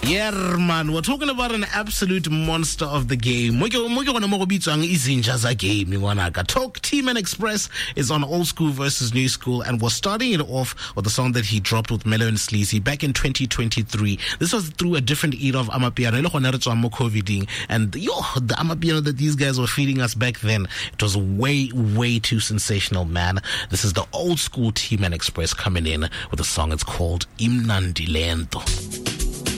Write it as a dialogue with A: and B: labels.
A: Yeah, man, we're talking about an absolute monster of the game. Talk Team and Express is on Old School versus New School, and we're starting it off with the song that he dropped with Mellow and Sleazy back in 2023. This was through a different era of Amapiano, and the Amapiano that these guys were feeding us back then, it was way, way too sensational, man. This is the Old School Team and Express coming in with a song. It's called Imnandi Lento.